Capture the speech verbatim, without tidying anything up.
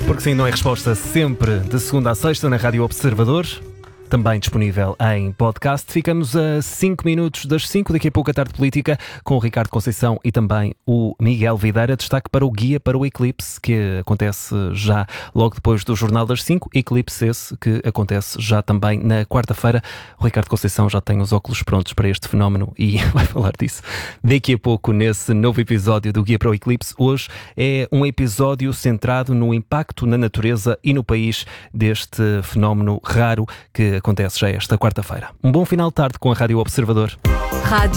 Porque sim, não é resposta sempre de segunda a sexta na Rádio Observador. Também disponível em podcast. Ficamos a cinco minutos das cinco, daqui a pouco a Tarde Política, com o Ricardo Conceição e também o Miguel Videira. Destaque para o Guia para o Eclipse, que acontece já logo depois do Jornal das cinco. Eclipse esse que acontece já também na quarta-feira. O Ricardo Conceição já tem os óculos prontos para este fenómeno e vai falar disso daqui a pouco nesse novo episódio do Guia para o Eclipse. Hoje é um episódio centrado no impacto na natureza e no país deste fenómeno raro que acontece já esta quarta-feira. Um bom final de tarde com a Rádio Observador. Rádio